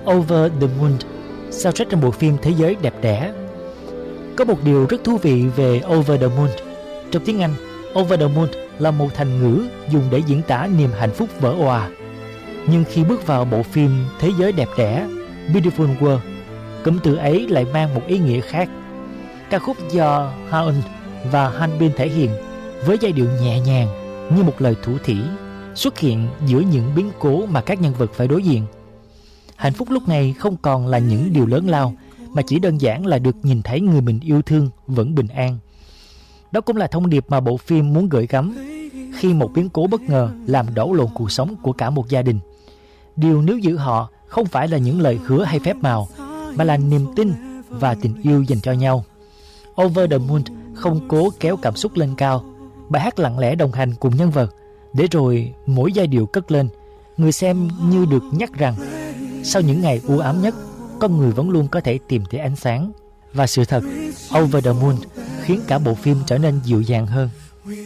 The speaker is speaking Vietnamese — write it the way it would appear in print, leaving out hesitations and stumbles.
Over the Moon, soundtrack trong bộ phim Thế giới đẹp đẽ. Có một điều rất thú vị về Over the Moon. Trong tiếng Anh, Over the Moon là một thành ngữ dùng để diễn tả niềm hạnh phúc vỡ òa. Nhưng khi bước vào bộ phim Thế giới đẹp đẽ, Beautiful World, cụm từ ấy lại mang một ý nghĩa khác. Ca khúc do Haon và Hanbin thể hiện với giai điệu nhẹ nhàng như một lời thủ thỉ xuất hiện giữa những biến cố mà các nhân vật phải đối diện. Hạnh phúc lúc này không còn là những điều lớn lao, mà chỉ đơn giản là được nhìn thấy người mình yêu thương vẫn bình an. Đó cũng là thông điệp mà bộ phim muốn gửi gắm khi một biến cố bất ngờ làm đảo lộn cuộc sống của cả một gia đình. Điều níu giữ họ không phải là những lời hứa hay phép màu, mà là niềm tin và tình yêu dành cho nhau. Over the Moon không cố kéo cảm xúc lên cao. Bài hát lặng lẽ đồng hành cùng nhân vật, để rồi mỗi giai điệu cất lên, người xem như được nhắc rằng sau những ngày u ám nhất, con người vẫn luôn có thể tìm thấy ánh sáng. Và sự thật, Over the Moon khiến cả bộ phim trở nên dịu dàng hơn.